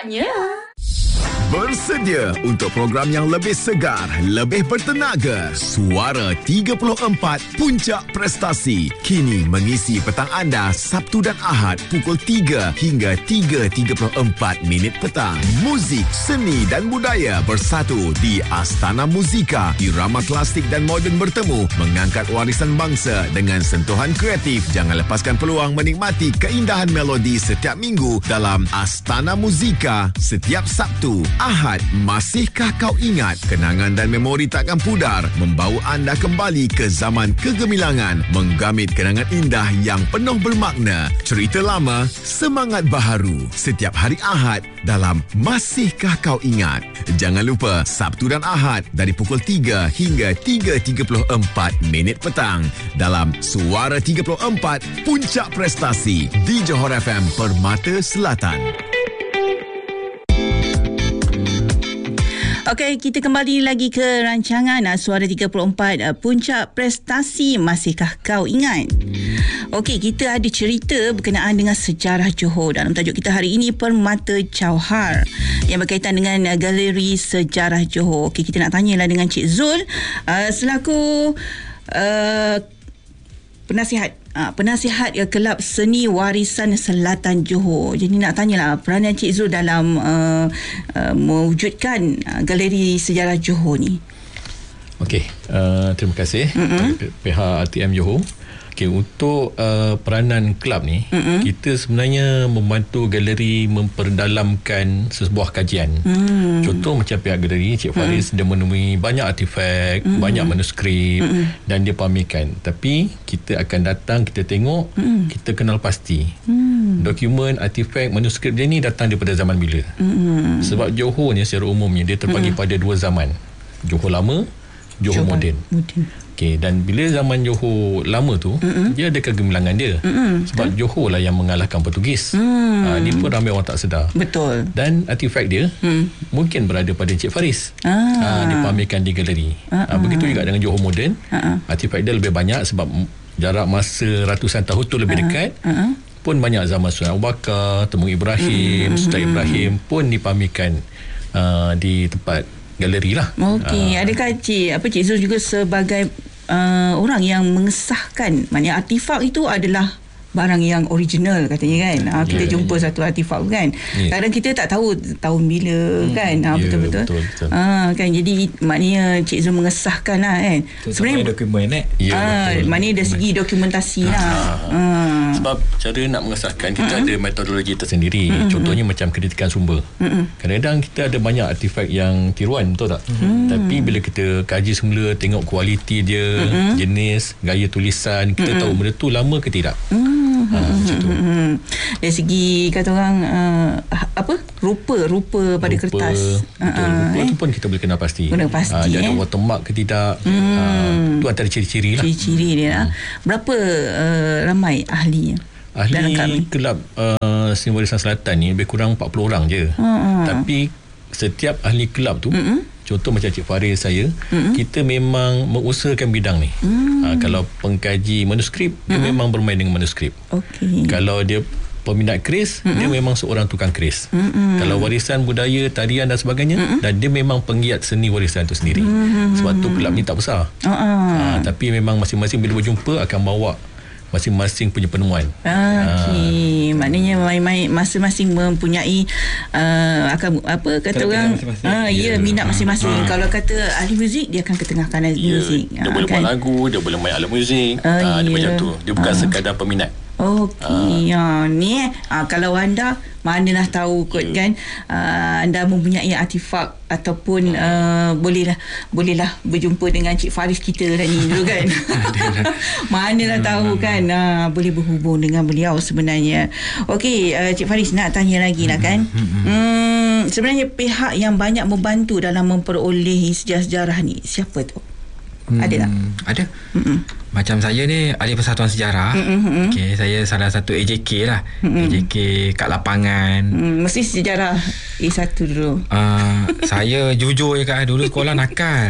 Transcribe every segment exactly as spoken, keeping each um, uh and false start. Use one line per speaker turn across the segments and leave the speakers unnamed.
Agaknya.
Bersedia untuk program yang lebih segar, lebih bertenaga. Suara tiga puluh empat Puncak Prestasi kini mengisi petang anda Sabtu dan Ahad pukul tiga hingga tiga tiga puluh empat minit petang. Muzik, seni dan budaya bersatu di Astana Muzika. Irama klasik dan moden bertemu, mengangkat warisan bangsa dengan sentuhan kreatif. Jangan lepaskan peluang menikmati keindahan melodi setiap minggu dalam Astana Muzika setiap Sabtu. Ahad, masihkah kau ingat? Kenangan dan memori takkan pudar, membawa anda kembali ke zaman kegemilangan, menggamit kenangan indah yang penuh bermakna. Cerita lama, semangat baharu. Setiap hari Ahad dalam Masihkah Kau Ingat. Jangan lupa Sabtu dan Ahad dari pukul tiga hingga tiga tiga puluh empat minit petang dalam Suara tiga puluh empat Puncak Prestasi di Johor F M Permata Selatan.
Okey, kita kembali lagi ke rancangan uh, Suara tiga puluh empat uh, Puncak Prestasi. Masihkah kau ingat? Okey, kita ada cerita berkenaan dengan sejarah Johor. Dalam tajuk kita hari ini, Permata Jauhar, yang berkaitan dengan uh, Galeri Sejarah Johor. Okey, kita nak tanyalah dengan Cik Zul uh, selaku uh, penasihat uh, penasihat uh, Kelab Seni Warisan Selatan Johor. Jadi nak tanyalah peranan Cik Zul dalam uh, uh, mewujudkan uh, Galeri Sejarah Johor ni.
Okey, uh, terima kasih mm-hmm. pihak R T M Johor. Okey, untuk uh, peranan kelab ni, mm-hmm. kita sebenarnya membantu galeri memperdalamkan sebuah kajian. Mm. Contoh macam pihak galeri, Cik Faris, mm. dia menemui banyak artifak, mm. banyak manuskrip, mm. dan dia pamerkan. Tapi kita akan datang, kita tengok, mm. kita kenal pasti mm. dokumen, artifak, manuskrip dia ni datang daripada zaman bila. Mm. Sebab Johor ni secara umumnya dia terbagi mm. pada dua zaman, Johor Lama, Johor Johor Moden. Moden. Okey, dan bila zaman Johor lama tu, mm-mm. dia ada kegemilangan dia. Mm-mm. Sebab Betul. Johor lah yang mengalahkan Portugis. Mm. Ha, ni pun ramai orang tak sedar.
Betul.
Dan artifak dia mm. mungkin berada pada Encik Faris. Ah. Ha, dia pamerkan di galeri. Ah. Ha, begitu juga dengan Johor Moden. Ah. Artifak dia lebih banyak sebab jarak masa ratusan tahun tu lebih ah. dekat. Ah. Pun banyak zaman Sultan Abu Bakar, Temung Ibrahim, mm. Sultan Ibrahim pun dipamerkan uh, di tempat galeri lah.
Okey, uh, adakah Cik apa Cik Zul juga sebagai uh, orang yang mengesahkan, maknanya artifak itu adalah barang yang original katanya kan. Ha, kita yeah, jumpa yeah. satu artifak kan. Yeah. Kadang kita tak tahu tahun bila hmm. kan. Ha, yeah, betul-betul. Betul, betul. Ha, kan jadi maknanya Cik Zul mengesahkan lah kan.
Betul, sebenarnya dokumen eh.
Ya, ha, maknanya dari segi dokumentasi ha. lah. Ha.
Sebab cara nak mengesahkan kita hmm. ada metodologi tersendiri. Hmm. Contohnya macam kritikan sumber. Hmm. Kadang-kadang kita ada banyak artifak yang tiruan, betul tak? Hmm. Tapi bila kita kaji semula, tengok kualiti dia, hmm. jenis, gaya tulisan, kita hmm. tahu benda tu lama ke tidak. Hmm. Ha, macam tu. Hmm.
Dari segi kata orang uh, apa rupa rupa pada rupa, kertas
betul, uh, rupa eh? tu pun kita boleh kenal pasti,
kenal pasti ha, dia
eh?
ada
watermark ke tidak. hmm. ha, tu antara ciri-ciri lah.
Ciri-ciri dia lah. hmm. Berapa uh, ramai ahli
ahli kelab uh, Seni Warisan Selatan ni lebih kurang empat puluh orang je. hmm. Tapi setiap ahli kelab tu, hmm. contoh macam Cik Faris saya, mm-hmm. kita memang mengusahakan bidang ni. Mm. Ha, kalau pengkaji manuskrip, mm-hmm. dia memang bermain dengan manuskrip. Okay. Kalau dia peminat keris, mm-hmm. dia memang seorang tukang keris. Mm-hmm. Kalau warisan budaya, tarian dan sebagainya, mm-hmm. dan dia memang penggiat seni warisan itu sendiri. Mm-hmm. Sebab tu kelab ni tak besar. Uh-uh. Ha, tapi memang masing-masing bila berjumpa akan bawa masing-masing punya penemuan.
Ah, okey. Ha. Maknanya main-main masing-masing mempunyai uh, akan apa kata Terang orang ah ya, yeah, minat masing-masing. Ha. Kalau kata ahli muzik, dia akan ketengahkan ahli yeah. muzik.
Dia ha, boleh kan? buat lagu, dia boleh main alat muzik. Uh, ha, dia yeah. macam tu. Dia bukan ha. sekadar peminat.
Okey. Ha. Ha. Ni eh ha, kalau anda manalah tahu kot yeah. kan uh, anda mempunyai artifak ataupun uh, bolehlah bolehlah berjumpa dengan Cik Faris kita tadi dulu kan. Manalah tahu kan uh, boleh berhubung dengan beliau sebenarnya. Okey, uh, Cik Faris nak tanya lagi lah kan. Hmm, sebenarnya pihak yang banyak membantu dalam memperolehi sejarah-sejarah ni siapa tu? Hmm, ada tak?
Ada. Mm-mm. Macam saya ni ahli Persatuan Sejarah. Mm-mm. Okay, saya salah satu A J K lah. Mm-mm. A J K kat lapangan.
Mm, mesti sejarah A satu dulu.
Uh, saya jujur je kat dulu sekolah nakal.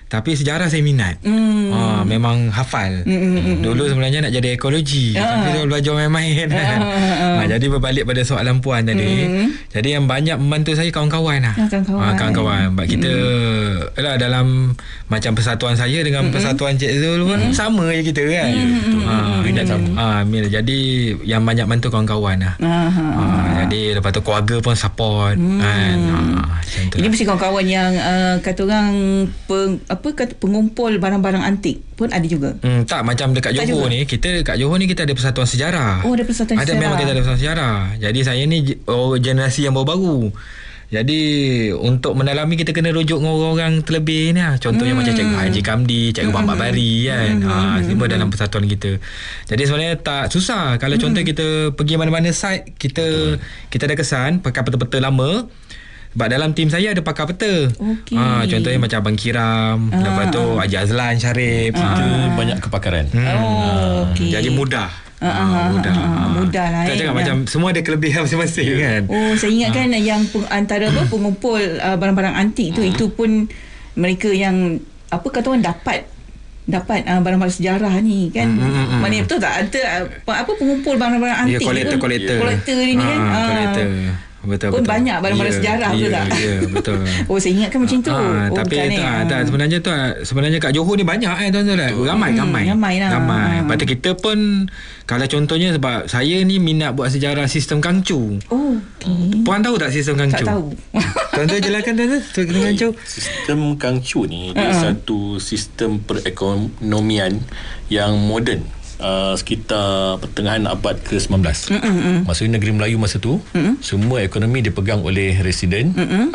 Tapi sejarah saya minat. Mm. Ha, memang hafal. Mm-mm. Dulu sebenarnya nak jadi ekologi. Uh. Tapi saya belajar main-main. Uh. Ha, jadi berbalik pada soalan puan tadi. Mm. Jadi yang banyak membantu saya kawan-kawan lah. Ya, kawan-kawan. Ha, kawan-kawan. Sebab kita mm. lah, dalam macam persatuan saya dengan mm-hmm. persatuan Cik Zul pun mm-hmm. sama je kita kan. Mm-hmm. Ha, minat sama. Ha, jadi yang banyak bantu kawan-kawan lah. Uh-huh. Ha, jadi lepas tu keluarga pun support. Mm. Kan. Ha,
ini mesti kawan-kawan yang uh, kata orang peng, apa kata pengumpul barang-barang antik pun ada juga.
Hmm, tak macam dekat tak Johor juga. Ni, kita dekat Johor ni kita ada persatuan sejarah.
Oh, ada persatuan
ada,
sejarah.
Memang kita ada persatuan sejarah. Jadi saya ni oh, generasi yang baru-baru. Jadi untuk mendalami kita kena rujuk dengan orang-orang terlebih ni lah. Contohnya hmm. macam Cikgu Haji Kamdi, Cikgu hmm. Muhammad Bari kan. Hmm. Ha, semua dalam persatuan kita. Jadi sebenarnya tak susah. Kalau hmm. contoh kita pergi mana-mana site, kita kita ada kesan pakai peta-peta lama. Sebab dalam tim saya ada pakar peta. Okay. Ha, contohnya macam Abang Kiram, ah. lepas tu Haji Azlan, Syarif.
Ah. Kita banyak kepakaran.
Hmm. Oh, okay. Jadi mudah.
Ah, ah, mudah. Ah, mudah lah.
Tak cakap eh, macam semua ada kelebihan masing-masing yeah. kan.
Oh, saya ingatkan ah. yang peng, antara apa pengumpul uh, barang-barang antik tu, itu pun mereka yang apa kata orang dapat dapat uh, barang-barang sejarah ni kan. Mm-hmm. Maknanya betul tak ada apa, apa pengumpul barang-barang antik
yeah, collector,
pun
collector.
Collector ni kan.
Ah, collector. Betul,
pun
betul.
banyak barang-barang yeah, sejarah
yeah,
betul tak?
Ya, yeah, betul.
Oh, saya ingatkan macam tu.
Ah,
oh,
tapi
tu,
ah, tak, sebenarnya tu sebenarnya kat Johor ni banyak eh tuan-tuan. Ramai,
hmm,
ramai.
Ramai lah.
Ramai. Lepas tu kita pun kalau contohnya sebab saya ni minat buat sejarah sistem Kangcu.
Oh, okey.
Puan tahu tak sistem Kangcu?
Tak tahu.
Tuan-tuan jelaskan tuan-tuan sistem Kangcu.
Sistem Kangcu ni dia uh-huh. satu sistem perekonomian yang moden. Uh, sekitar pertengahan abad ke sembilan belas. Mm-mm. Maksudnya negeri Melayu masa tu Mm-mm. semua ekonomi dipegang oleh residen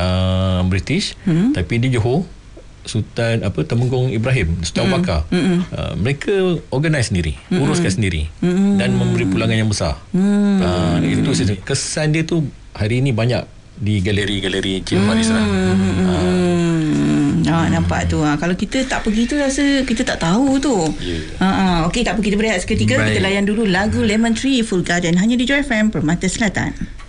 uh, British. Mm-mm. Tapi di Johor Sultan apa Temenggung Ibrahim, Sultan Abu Bakar, uh, mereka organize sendiri, Mm-mm. uruskan sendiri Mm-mm. dan memberi pulangan yang besar. Uh, itu kesan dia tu hari ini banyak di galeri-galeri Cik Faris lah.
Ha, nampak tu ha. Kalau kita tak pergi tu rasa kita tak tahu tu yeah. ha, ha. Okey, tak apa, kita berehat seketika. Baik. Kita layan dulu lagu Lemon Tree Full Garden hanya di Joy F M Permata Selatan.